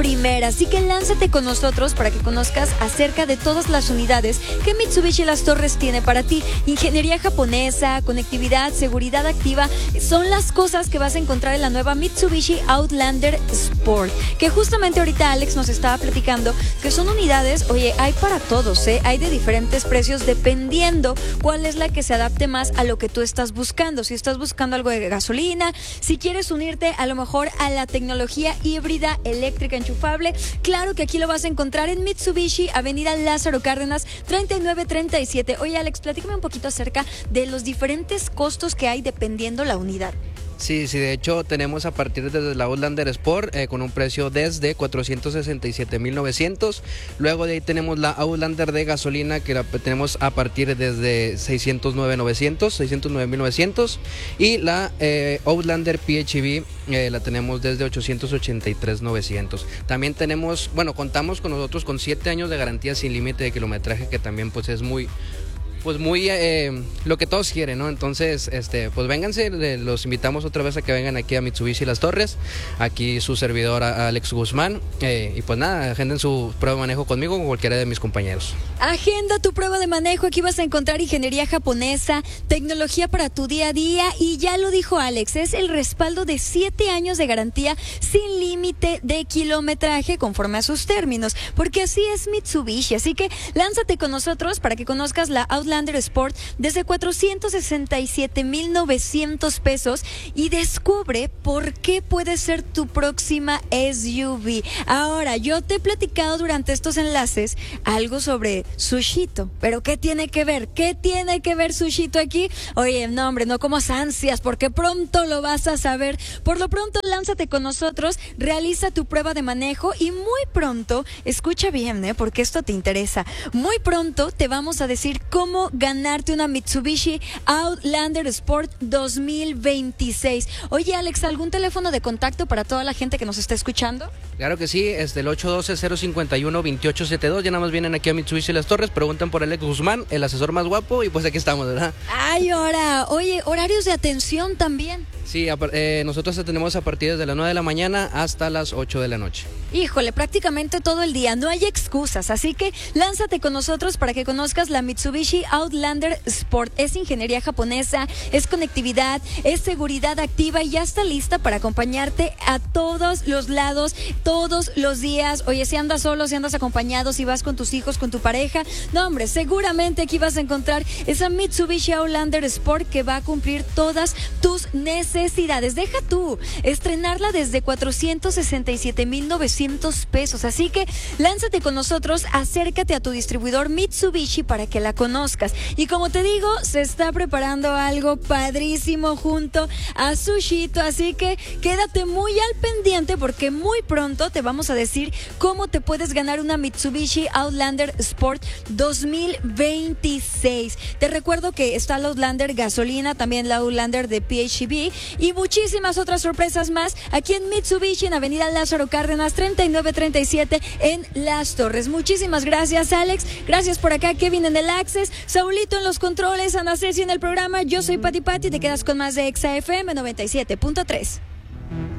primera, así que lánzate con nosotros para que conozcas acerca de todas las unidades que Mitsubishi Las Torres tiene para ti. Ingeniería japonesa, conectividad, seguridad activa, son las cosas que vas a encontrar en la nueva Mitsubishi Outlander Sport, que justamente ahorita Alex nos estaba platicando que son unidades, oye, hay para todos, hay de diferentes precios dependiendo cuál es la que se adapte más a lo que tú estás buscando. Si estás buscando algo de gasolina, si quieres unirte a lo mejor a la tecnología híbrida eléctrica enchufable, claro que aquí lo vas a encontrar en Mitsubishi, Avenida Lázaro Cárdenas 3937. Oye Alex, platícame un poquito acerca de los diferentes costos que hay dependiendo la unidad. Sí, de hecho tenemos a partir de la Outlander Sport con un precio desde 467,900. Luego de ahí tenemos la Outlander de gasolina que la tenemos a partir desde 609,900 y la Outlander PHEV la tenemos desde 883,900. También tenemos, contamos con nosotros con 7 años de garantía sin límite de kilometraje, que también pues es muy lo que todos quieren, ¿no? Entonces, pues vénganse, los invitamos otra vez a que vengan aquí a Mitsubishi Las Torres, aquí su servidor Alex Guzmán, y pues nada, agenden su prueba de manejo conmigo o con cualquiera de mis compañeros. Agenda tu prueba de manejo, aquí vas a encontrar ingeniería japonesa, tecnología para tu día a día, y ya lo dijo Alex, es el respaldo de 7 años de garantía sin límite de kilometraje conforme a sus términos, porque así es Mitsubishi. Así que lánzate con nosotros para que conozcas la Outlander Sport desde 467,900 pesos y descubre por qué puede ser tu próxima SUV. Ahora, yo te he platicado durante estos enlaces algo sobre Sushito, pero ¿qué tiene que ver? ¿Qué tiene que ver Sushito aquí? Oye, no hombre, no comas ansias porque pronto lo vas a saber. Por lo pronto, lánzate con nosotros, realiza tu prueba de manejo y muy pronto, escucha bien, porque esto te interesa, muy pronto te vamos a decir cómo ganarte una Mitsubishi Outlander Sport 2026. Oye Alex, ¿algún teléfono de contacto para toda la gente que nos está escuchando? Claro que sí, es del 812-051-2872. Ya nada más vienen aquí a Mitsubishi Las Torres, preguntan por Alex Guzmán, el asesor más guapo, y pues aquí estamos, ¿verdad? Ay, ahora, oye, horarios de atención también. Sí, nosotros tenemos a partir de las 9 de la mañana hasta las 8 de la noche. Híjole, prácticamente todo el día, no hay excusas, así que lánzate con nosotros para que conozcas la Mitsubishi Outlander Sport. Es ingeniería japonesa, es conectividad, es seguridad activa y ya está lista para acompañarte a todos los lados, todos los días. Oye, si andas solo, si andas acompañado, si vas con tus hijos, con tu pareja, no hombre, seguramente aquí vas a encontrar esa Mitsubishi Outlander Sport que va a cumplir todas tus necesidades. Deja tú estrenarla desde 467,900 pesos. Así que lánzate con nosotros, acércate a tu distribuidor Mitsubishi para que la conozcas. Y como te digo, se está preparando algo padrísimo junto a Sushito. Así que quédate muy al pendiente porque muy pronto te vamos a decir cómo te puedes ganar una Mitsubishi Outlander Sport 2026. Te recuerdo que está la Outlander gasolina, también la Outlander de PHEV y muchísimas otras sorpresas más aquí en Mitsubishi en Avenida Lázaro Cárdenas 3937 en Las Torres. Muchísimas gracias Alex, gracias por acá Kevin en el Access, Saulito en los controles, Ana Ceci en el programa, yo soy Pati, te quedas con más de Exa FM 97.3.